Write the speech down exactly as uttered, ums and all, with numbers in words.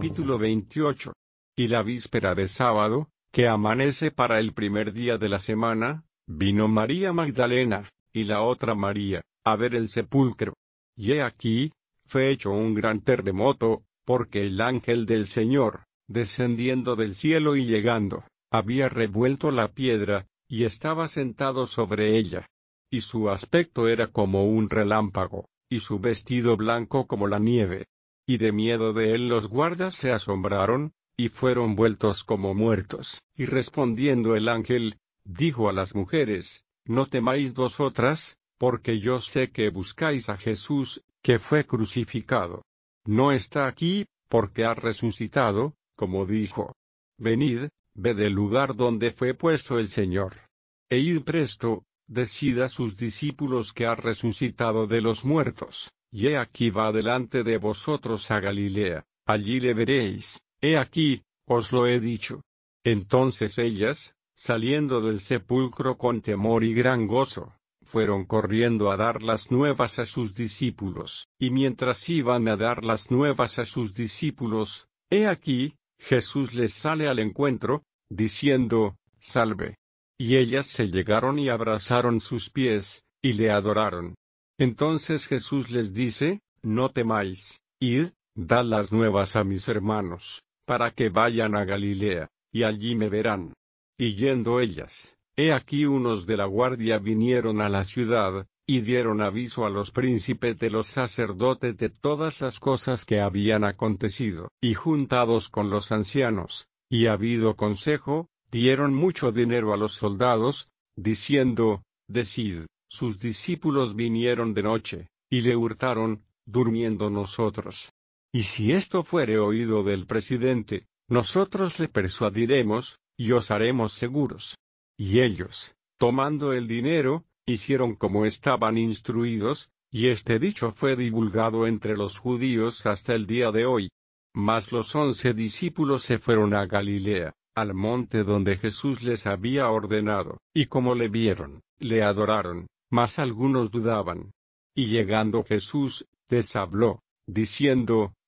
Capítulo veintiocho. Y la víspera de sábado, que amanece para el primer día de la semana, vino María Magdalena, y la otra María, a ver el sepulcro. Y he aquí, fue hecho un gran terremoto, porque el ángel del Señor, descendiendo del cielo y llegando, había revuelto la piedra, y estaba sentado sobre ella. Y su aspecto era como un relámpago, y su vestido blanco como la nieve. Y de miedo de él los guardas se asombraron, y fueron vueltos como muertos. Y respondiendo el ángel, dijo a las mujeres: No temáis vosotras, porque yo sé que buscáis a Jesús, que fue crucificado. No está aquí, porque ha resucitado, como dijo. Venid, ved el lugar donde fue puesto el Señor. E id presto, decid a sus discípulos que ha resucitado de los muertos, y he aquí va delante de vosotros a Galilea, allí le veréis. He aquí, os lo he dicho. Entonces ellas, saliendo del sepulcro con temor y gran gozo, fueron corriendo a dar las nuevas a sus discípulos. Y mientras iban a dar las nuevas a sus discípulos, he aquí, Jesús les sale al encuentro, diciendo: Salve. Y ellas se llegaron y abrazaron sus pies, y le adoraron. Entonces Jesús les dice: No temáis, id, dad las nuevas a mis hermanos, para que vayan a Galilea, y allí me verán. Y yendo ellas, he aquí unos de la guardia vinieron a la ciudad, y dieron aviso a los príncipes de los sacerdotes de todas las cosas que habían acontecido. Y juntados con los ancianos, y habido consejo, dieron mucho dinero a los soldados, diciendo: Decid, sus discípulos vinieron de noche, y le hurtaron, durmiendo nosotros. Y si esto fuere oído del presidente, nosotros le persuadiremos, y os haremos seguros. Y ellos, tomando el dinero, hicieron como estaban instruidos, y este dicho fue divulgado entre los judíos hasta el día de hoy. Mas los once discípulos se fueron a Galilea, al monte donde Jesús les había ordenado, y como le vieron, le adoraron, mas algunos dudaban. Y llegando Jesús, les habló, diciendo: